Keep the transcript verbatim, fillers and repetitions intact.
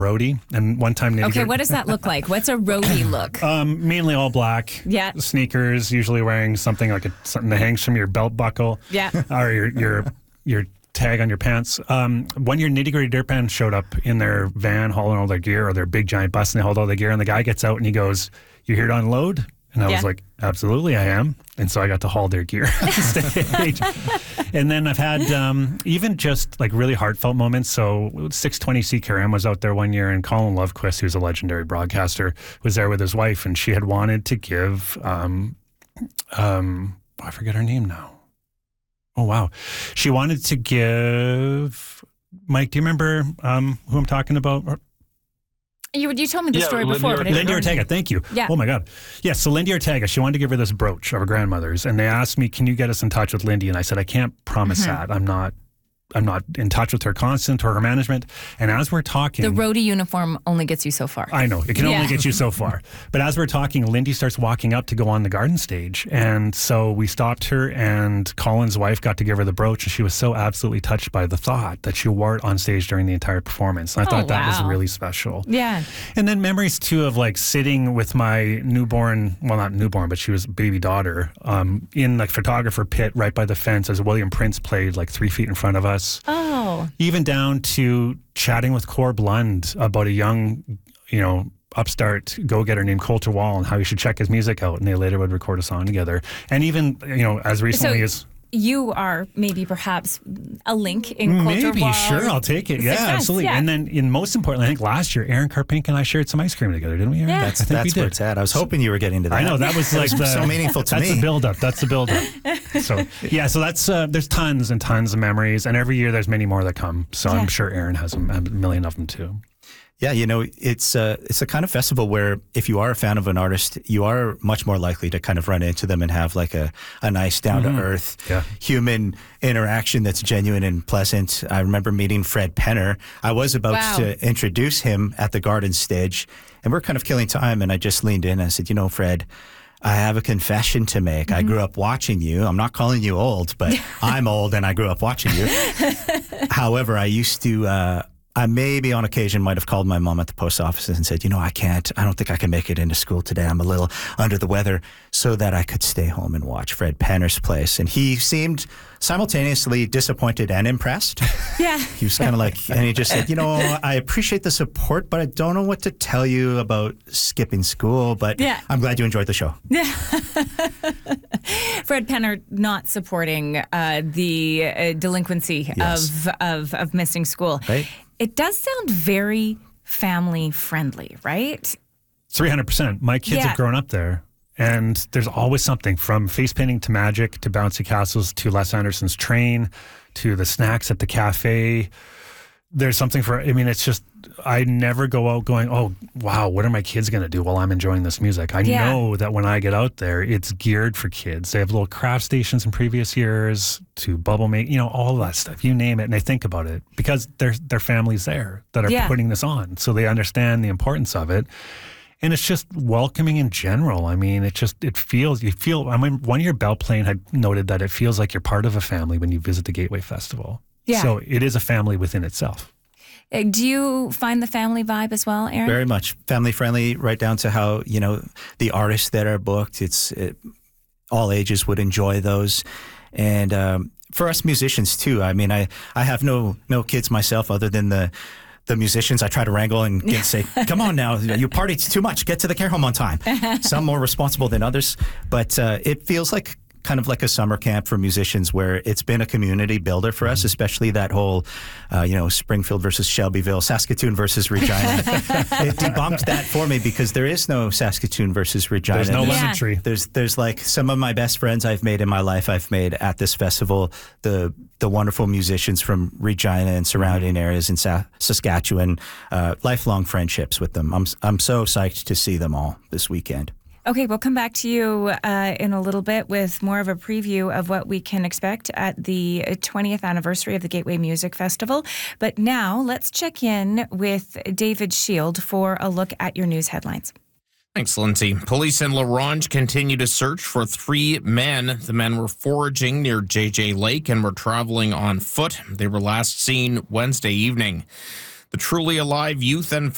roadie. And one time... Okay, what does that look like? What's a roadie look? Um, mainly all black. Yeah. Sneakers, usually wearing something like a, something that hangs from your belt buckle. Yeah. Or your your your tag on your pants. Um, one year, Nitty Gritty Dirt Band showed up in their van hauling all their gear, or their big giant bus, and they hauled all their gear, and the guy gets out and he goes, "You here to unload?" And I Yeah. was like, "Absolutely, I am." And so I got to haul their gear on stage. And then I've had um, even just like really heartfelt moments. So six twenty C K R M was out there one year, and Colin Lovequist, who's a legendary broadcaster, was there with his wife, and she had wanted to give, um, um, I forget her name now. Oh, wow. She wanted to give, Mike, do you remember um, who I'm talking about? You you told me the Yeah, story Lindy before. but I didn't Lindy know- Ortega, thank you. Yeah. Oh my God. Yes, so Lindy Ortega, she wanted to give her this brooch of her grandmother's, and they asked me, "Can you get us in touch with Lindy?" And I said, "I can't promise Mm-hmm. that. I'm not I'm not in touch with her constant or her management." And as we're talking, The roadie uniform only gets you so far. I know, it can Yeah. only get you so far. But as we're talking, Lindy starts walking up to go on the garden stage. And so we stopped her, and Colin's wife got to give her the brooch, and she was so absolutely touched by the thought that she wore it on stage during the entire performance. And I Oh, thought that was wow. really special. Yeah. And then memories too of like sitting with my newborn, well, not newborn, but she was baby daughter, um, in like photographer pit right by the fence as William Prince played like three feet in front of us. Oh. Even down to chatting with Corb Lund about a young, you know, upstart go-getter named Coulter Wall and how you should check his music out. And they later would record a song together. And even, you know, as recently So as... you are maybe perhaps a link in Coulter Maybe, Wall. sure, I'll take it. Yeah, success, absolutely. yeah. And then, in most importantly, I think last year, Aaron Carpink and I shared some ice cream together, didn't we, Aaron? Yeah. That's I think that's we where did. it's at. I was hoping you were getting to that. I know, that was like the, so meaningful to that's me. the build-up. That's the build-up. So, yeah, so that's, uh, there's tons and tons of memories, and every year there's many more that come. So Yeah. I'm sure Aaron has a, a million of them too. Yeah, you know, it's uh, it's a kind of festival where if you are a fan of an artist, you are much more likely to kind of run into them and have like a, a nice down-to-earth Yeah. human interaction that's genuine and pleasant. I remember meeting Fred Penner. I was about Wow. to introduce him at the garden stage, and we're kind of killing time, and I just leaned in and I said, you know, Fred, I have a confession to make. Mm-hmm. I grew up watching you. I'm not calling you old, but I'm old and I grew up watching you. However, I used to... Uh, I maybe on occasion might have called my mom at the post office and said, you know, I can't, I don't think I can make it into school today. I'm a little under the weather, so that I could stay home and watch Fred Penner's place. And he seemed simultaneously disappointed and impressed. Yeah. He was kind of like, and he just said, you know, I appreciate the support, but I don't know what to tell you about skipping school, but Yeah. I'm glad you enjoyed the show. Fred Penner not supporting uh, the uh, delinquency Yes. of, of of missing school. Right. It does sound very family friendly, right? three hundred percent. My kids Yeah. have grown up there. And there's always something from face painting to magic to bouncy castles to Les Anderson's train to the snacks at the cafe. There's something for, I mean, it's just, I never go out going, oh, wow, what are my kids going to do while I'm enjoying this music? I Yeah. know that when I get out there, it's geared for kids. They have little craft stations in previous years to bubble make, you know, all that stuff. You name it, and they think about it because there's their families there that are Yeah. putting this on. So they understand the importance of it. And it's just welcoming in general. I mean, it just, it feels, you feel, I mean, one year Bell Plain had noted that it feels like you're part of a family when you visit the Gateway Festival. Yeah. So it is a family within itself. Uh, Do you find the family vibe as well, Aaron? Very much family friendly, right down to how, you know, the artists that are booked, it's it, all ages would enjoy those. And um, for us musicians too, I mean, I, I have no no kids myself other than the the musicians I try to wrangle and get, say, come on now, you partied too much, get to the care home on time. Some more responsible than others. But uh, it feels like kind of like a summer camp for musicians where it's been a community builder for us, especially that whole, uh, you know, Springfield versus Shelbyville, Saskatoon versus Regina. It debunked that for me because there is no Saskatoon versus Regina. There's no Yeah. lemon tree. There's there's like some of my best friends I've made in my life I've made at this festival. The the wonderful musicians from Regina and surrounding areas in Sa- Saskatchewan, uh, lifelong friendships with them. I'm I'm so psyched to see them all this weekend. Okay, we'll come back to you uh, in a little bit with more of a preview of what we can expect at the twentieth anniversary of the Gateway Music Festival. But now let's check in with David Shield for a look at your news headlines. Thanks, Lindsay. Police in La Ronge continue to search for three men. The men were foraging near J J Lake and were traveling on foot. They were last seen Wednesday evening. The Truly Alive Youth and